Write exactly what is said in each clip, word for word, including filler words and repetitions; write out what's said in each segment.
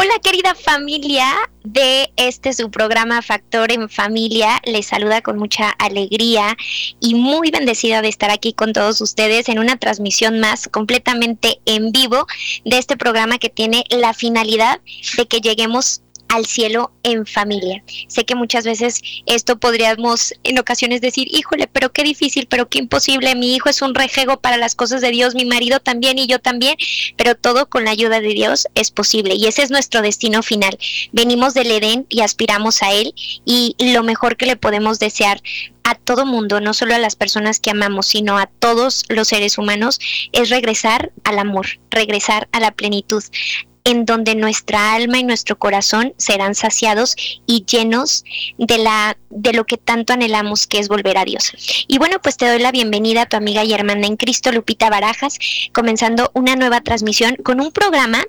Hola querida familia de este su programa Factor en Familia, les saluda con mucha alegría y muy bendecida de estar aquí con todos ustedes en una transmisión más completamente en vivo de este programa que tiene la finalidad de que lleguemos al cielo en familia. Sé que muchas veces esto podríamos en ocasiones decir, híjole, pero qué difícil, pero qué imposible, mi hijo es un rejego para las cosas de Dios, mi marido también y yo también, pero todo con la ayuda de Dios es posible y ese es nuestro destino final. Venimos del Edén y aspiramos a él y lo mejor que le podemos desear a todo mundo, no solo a las personas que amamos, sino a todos los seres humanos, es regresar al amor, regresar a la plenitud, en donde nuestra alma y nuestro corazón serán saciados y llenos de la de lo que tanto anhelamos, que es volver a Dios. Y bueno, pues te doy la bienvenida a tu amiga y hermana en Cristo, Lupita Barajas, comenzando una nueva transmisión con un programa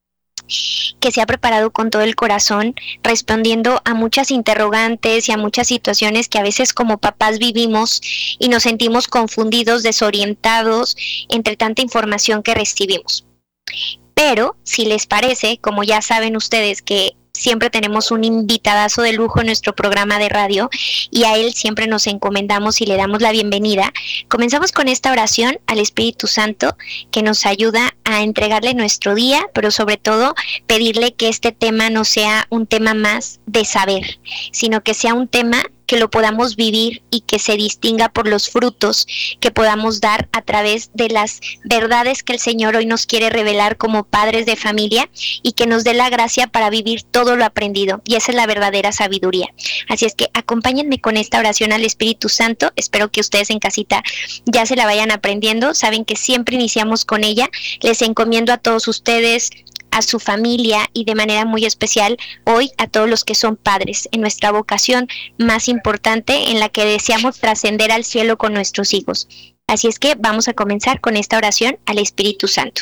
que se ha preparado con todo el corazón, respondiendo a muchas interrogantes y a muchas situaciones que a veces como papás vivimos y nos sentimos confundidos, desorientados entre tanta información que recibimos. Pero, si les parece, como ya saben ustedes que siempre tenemos un invitadazo de lujo en nuestro programa de radio y a él siempre nos encomendamos y le damos la bienvenida, comenzamos con esta oración al Espíritu Santo que nos ayuda a entregarle nuestro día, pero sobre todo pedirle que este tema no sea un tema más de saber, sino que sea un tema que lo podamos vivir y que se distinga por los frutos que podamos dar a través de las verdades que el Señor hoy nos quiere revelar como padres de familia y que nos dé la gracia para vivir todo lo aprendido. Y esa es la verdadera sabiduría. Así es que acompáñenme con esta oración al Espíritu Santo. Espero que ustedes en casita ya se la vayan aprendiendo. Saben que siempre iniciamos con ella. Les encomiendo a todos ustedes, a su familia y de manera muy especial hoy a todos los que son padres en nuestra vocación más importante en la que deseamos trascender al cielo con nuestros hijos. Así es que vamos a comenzar con esta oración al Espíritu Santo.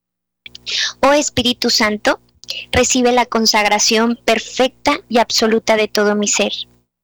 Oh Espíritu Santo, recibe la consagración perfecta y absoluta de todo mi ser.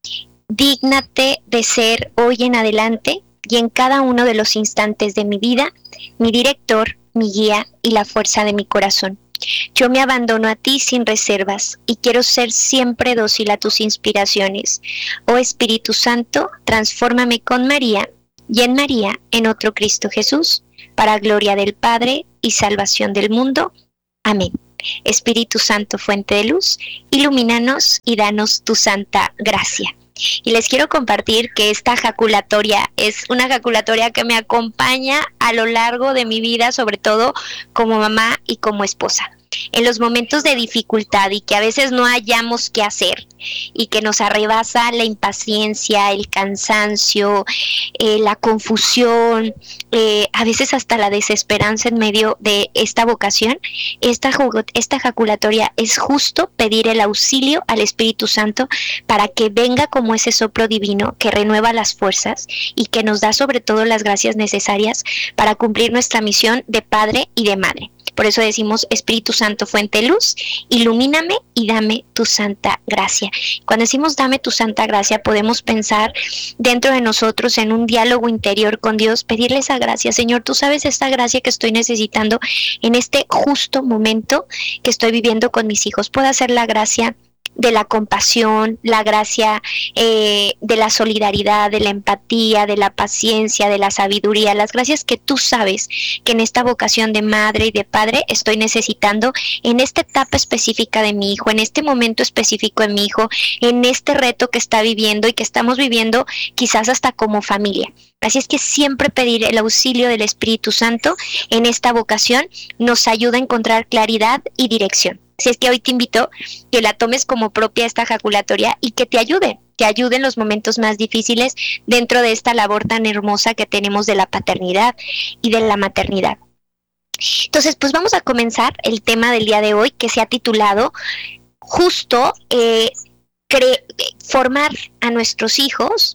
Dígnate de ser hoy en adelante y en cada uno de los instantes de mi vida, mi director, mi guía y la fuerza de mi corazón. Yo me abandono a ti sin reservas y quiero ser siempre dócil a tus inspiraciones. Oh Espíritu Santo, transfórmame con María y en María en otro Cristo Jesús, para gloria del Padre y salvación del mundo. Amén. Espíritu Santo, fuente de luz, ilumínanos y danos tu santa gracia. Y les quiero compartir que esta jaculatoria es una jaculatoria que me acompaña a lo largo de mi vida, sobre todo como mamá y como esposa. En los momentos de dificultad y que a veces no hallamos qué hacer y que nos arrebasa la impaciencia, el cansancio, eh, la confusión, eh, a veces hasta la desesperanza en medio de esta vocación, esta, esta jaculatoria es justo pedir el auxilio al Espíritu Santo para que venga como ese soplo divino que renueva las fuerzas y que nos da sobre todo las gracias necesarias para cumplir nuestra misión de padre y de madre. Por eso decimos, Espíritu Santo, fuente de luz, ilumíname y dame tu santa gracia. Cuando decimos dame tu santa gracia, podemos pensar dentro de nosotros en un diálogo interior con Dios, pedirle esa gracia. Señor, tú sabes esta gracia que estoy necesitando en este justo momento que estoy viviendo con mis hijos. Puedo hacer la gracia de la compasión, la gracia eh, de la solidaridad, de la empatía, de la paciencia, de la sabiduría, las gracias que tú sabes que en esta vocación de madre y de padre estoy necesitando en esta etapa específica de mi hijo, en este momento específico de mi hijo, en este reto que está viviendo y que estamos viviendo quizás hasta como familia. Así es que siempre pedir el auxilio del Espíritu Santo en esta vocación nos ayuda a encontrar claridad y dirección. Así es que hoy te invito que la tomes como propia esta jaculatoria y que te ayude, te ayude en los momentos más difíciles dentro de esta labor tan hermosa que tenemos de la paternidad y de la maternidad. Entonces, pues vamos a comenzar el tema del día de hoy que se ha titulado justo eh, cre- formar a nuestros hijos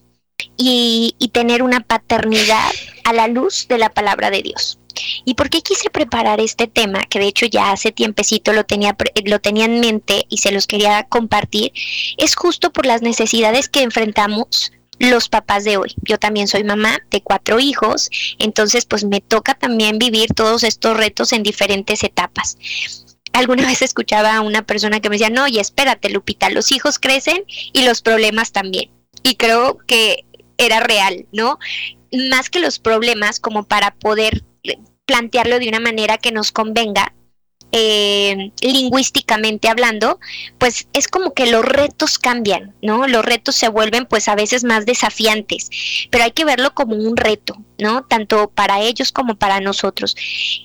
y, y tener una paternidad a la luz de la palabra de Dios. ¿Y por qué quise preparar este tema? Que de hecho ya hace tiempecito lo tenía, lo tenía en mente y se los quería compartir. Es justo por las necesidades que enfrentamos los papás de hoy. Yo también soy mamá de cuatro hijos, entonces pues me toca también vivir todos estos retos en diferentes etapas. alguna vez escuchaba a una persona que me decía, no, y espérate, Lupita, los hijos crecen y los problemas también. Y creo que era real, ¿no? Más que los problemas, como para poder plantearlo de una manera que nos convenga, eh, lingüísticamente hablando, pues es como que los retos cambian, ¿no? Los retos se vuelven pues a veces más desafiantes, pero hay que verlo como un reto, ¿no? Tanto para ellos como para nosotros.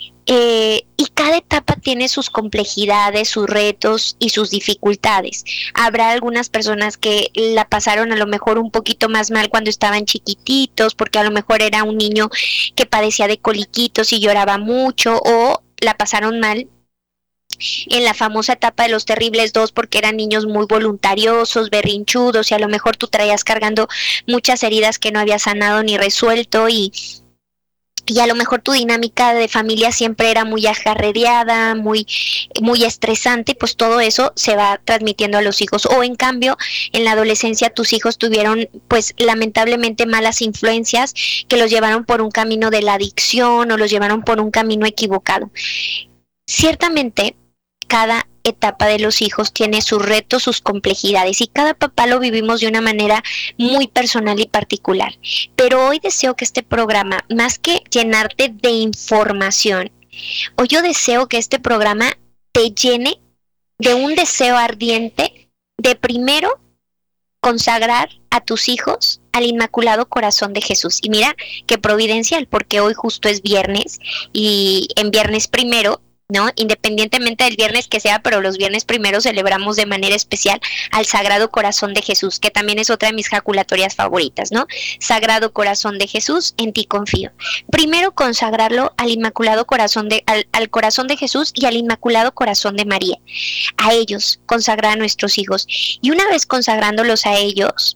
Eh, y cada etapa tiene sus complejidades, sus retos y sus dificultades. Habrá algunas personas que la pasaron a lo mejor un poquito más mal cuando estaban chiquititos, porque a lo mejor era un niño que padecía de coliquitos y lloraba mucho, o la pasaron mal en la famosa etapa de los terribles dos porque eran niños muy voluntariosos, berrinchudos, y a lo mejor tú traías cargando muchas heridas que no habías sanado ni resuelto, y y a lo mejor tu dinámica de familia siempre era muy ajarreada, muy, muy estresante, pues todo eso se va transmitiendo a los hijos. O en cambio, en la adolescencia tus hijos tuvieron, pues lamentablemente, malas influencias que los llevaron por un camino de la adicción o los llevaron por un camino equivocado. Ciertamente, cada etapa de los hijos tiene sus retos, sus complejidades, y cada papá lo vivimos de una manera muy personal y particular. Pero hoy deseo que este programa, más que llenarte de información, hoy yo deseo que este programa te llene de un deseo ardiente de primero consagrar a tus hijos al Inmaculado Corazón de Jesús. Y mira qué providencial, porque hoy justo es viernes, y en viernes primero, ¿no? Independientemente del viernes que sea, pero los viernes primeros celebramos de manera especial al Sagrado Corazón de Jesús, que también es otra de mis jaculatorias favoritas, ¿no? Sagrado Corazón de Jesús, en ti confío. Primero consagrarlo al Inmaculado Corazón de, al, al Corazón de Jesús y al Inmaculado Corazón de María. A ellos consagrar a nuestros hijos. Y una vez consagrándolos a ellos,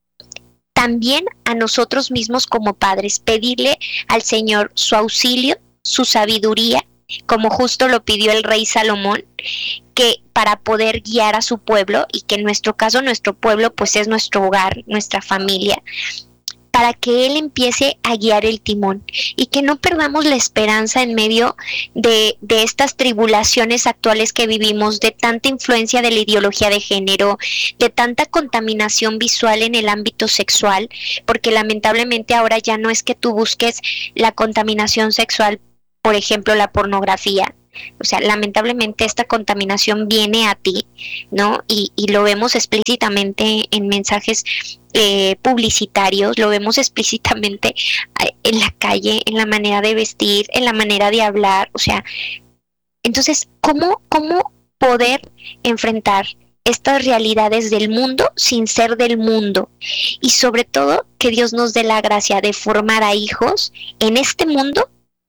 también a nosotros mismos como padres, pedirle al Señor su auxilio, su sabiduría, como justo lo pidió el rey Salomón, que para poder guiar a su pueblo, y que en nuestro caso nuestro pueblo pues es nuestro hogar, nuestra familia, para que Él empiece a guiar el timón y que no perdamos la esperanza en medio de, de estas tribulaciones actuales que vivimos, de tanta influencia de la ideología de género, de tanta contaminación visual en el ámbito sexual, porque lamentablemente ahora ya no es que tú busques la contaminación sexual, por ejemplo, la pornografía. O sea, lamentablemente esta contaminación viene a ti, ¿no? Y, y lo vemos explícitamente en mensajes eh, publicitarios, lo vemos explícitamente en la calle, en la manera de vestir, en la manera de hablar. O sea, entonces, ¿cómo, cómo poder enfrentar estas realidades del mundo sin ser del mundo? Y sobre todo, que Dios nos dé la gracia de formar a hijos en este mundo,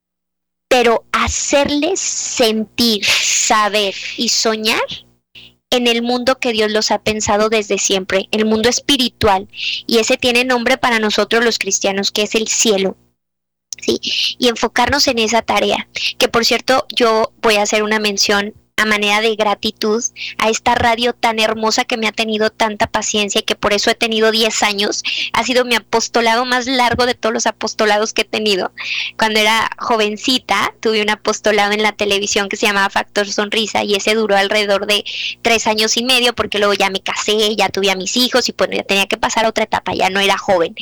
pero hacerles sentir, saber y soñar en el mundo que Dios los ha pensado desde siempre, el mundo espiritual, y ese tiene nombre para nosotros los cristianos, que es el cielo, ¿sí? Y enfocarnos en esa tarea, que por cierto yo voy a hacer una mención a manera de gratitud a esta radio tan hermosa que me ha tenido tanta paciencia y que por eso he tenido diez años. Ha sido mi apostolado más largo de todos los apostolados que he tenido. Cuando era jovencita tuve un apostolado en la televisión que se llamaba Factor Sonrisa, y ese duró alrededor de tres años y medio, porque luego ya me casé, ya tuve a mis hijos y bueno, ya tenía que pasar a otra etapa, ya no era joven.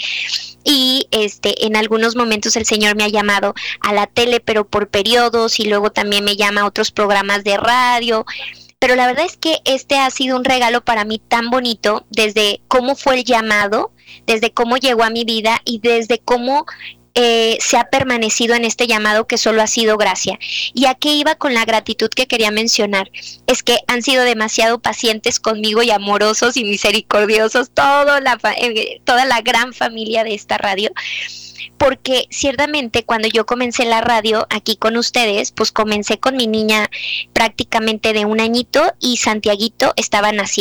Y este, en algunos momentos el Señor me ha llamado a la tele, pero por periodos, y luego también me llama a otros programas de radio. Pero la verdad es que este ha sido un regalo para mí tan bonito, desde cómo fue el llamado, desde cómo llegó a mi vida y desde cómo eh, se ha permanecido en este llamado, que solo ha sido gracia. ¿Y a qué iba con la gratitud que quería mencionar? Es que han sido demasiado pacientes conmigo y amorosos y misericordiosos, toda la, eh, toda la gran familia de esta radio. Porque ciertamente cuando yo comencé la radio aquí con ustedes, pues comencé con mi niña prácticamente de un añito y Santiaguito estaba naciendo.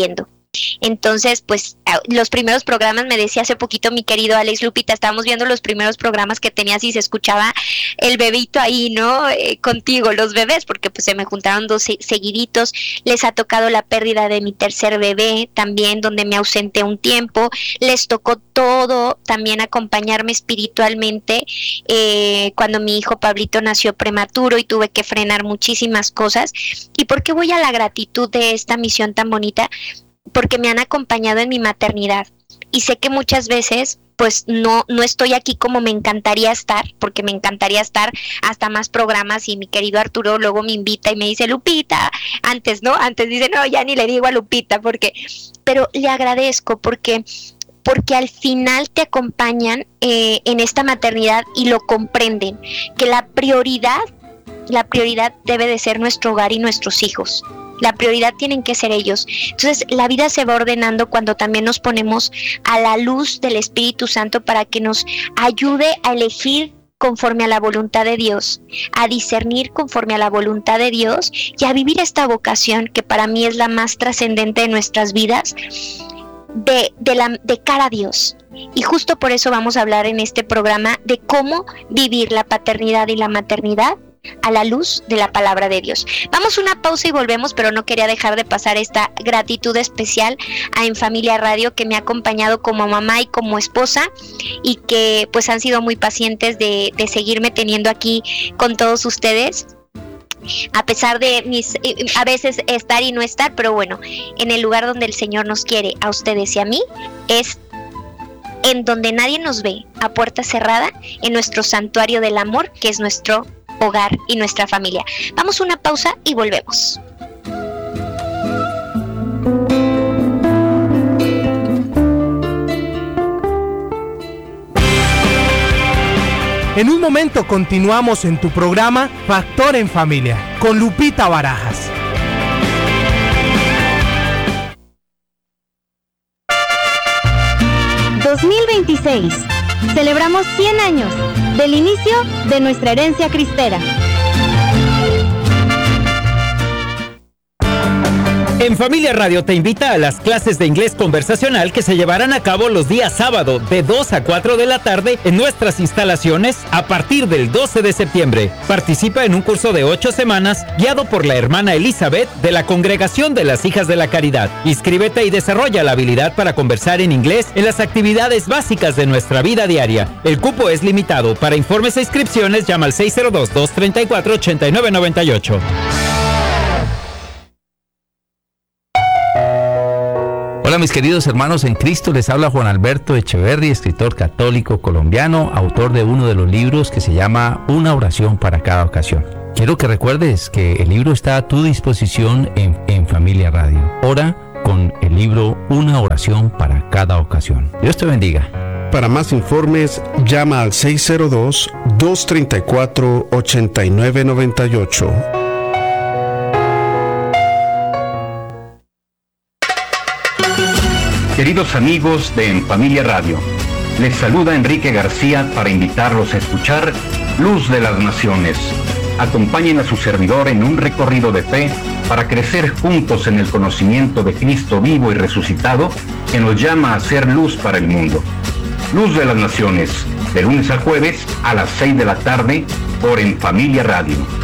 Entonces, pues los primeros programas, me decía hace poquito mi querido Alex, Lupita, estábamos viendo los primeros programas que tenías y se escuchaba el bebito ahí, ¿no? Eh, contigo, los bebés, porque pues se me juntaron dos se- seguiditos. Les ha tocado la pérdida de mi tercer bebé también, donde me ausenté un tiempo. Les tocó todo, también acompañarme espiritualmente eh, cuando mi hijo Pablito nació prematuro y tuve que frenar muchísimas cosas. ¿Y por qué voy a la gratitud de esta misión tan bonita? Porque me han acompañado en mi maternidad y sé que muchas veces pues no, no estoy aquí como me encantaría estar, porque me encantaría estar hasta más programas y mi querido Arturo luego me invita y me dice, Lupita, antes, ¿no? Antes dice, no, ya ni le digo a Lupita, porque, pero le agradezco porque, porque al final te acompañan eh, en esta maternidad y lo comprenden, que la prioridad, la prioridad debe de ser nuestro hogar y nuestros hijos. La prioridad tienen que ser ellos. Entonces, la vida se va ordenando cuando también nos ponemos a la luz del Espíritu Santo para que nos ayude a elegir conforme a la voluntad de Dios, a discernir conforme a la voluntad de Dios y a vivir esta vocación que para mí es la más trascendente de nuestras vidas, de, de, la, de cara a Dios. Y justo por eso vamos a hablar en este programa de cómo vivir la paternidad y la maternidad a la luz de la palabra de Dios. Vamos a una pausa y volvemos, pero no quería dejar de pasar esta gratitud especial a En Familia Radio, que me ha acompañado como mamá y como esposa y que pues han sido muy pacientes de, de seguirme teniendo aquí con todos ustedes, a pesar de mis a veces estar y no estar, pero bueno, en el lugar donde el Señor nos quiere, a ustedes y a mí, es en donde nadie nos ve, a puerta cerrada, en nuestro santuario del amor, que es nuestro hogar y nuestra familia. Vamos a una pausa y volvemos. En un momento continuamos en tu programa Factor en Familia con Lupita Barajas. dos mil veintiséis. Celebramos cien años del inicio de nuestra herencia cristera. En Familia Radio te invita a las clases de inglés conversacional que se llevarán a cabo los días sábado de dos a cuatro de la tarde en nuestras instalaciones a partir del doce de septiembre. Participa en un curso de ocho semanas guiado por la hermana Elizabeth de la Congregación de las Hijas de la Caridad. Inscríbete y desarrolla la habilidad para conversar en inglés en las actividades básicas de nuestra vida diaria. El cupo es limitado. Para informes e inscripciones llama al seis cero dos, dos tres cuatro, ocho nueve nueve ocho. Hola mis queridos hermanos en Cristo, les habla Juan Alberto Echeverri, escritor católico colombiano, autor de uno de los libros que se llama Una oración para cada ocasión. Quiero que recuerdes que el libro está a tu disposición en, en Familia Radio. Ora con el libro Una oración para cada ocasión. Dios te bendiga. Para más informes, llama al seis cero dos, dos tres cuatro, ocho nueve nueve ocho. Queridos amigos de En Familia Radio, les saluda Enrique García para invitarlos a escuchar Luz de las Naciones. Acompañen a su servidor en un recorrido de fe para crecer juntos en el conocimiento de Cristo vivo y resucitado, que nos llama a ser luz para el mundo. Luz de las Naciones, de lunes a jueves a las seis de la tarde por En Familia Radio.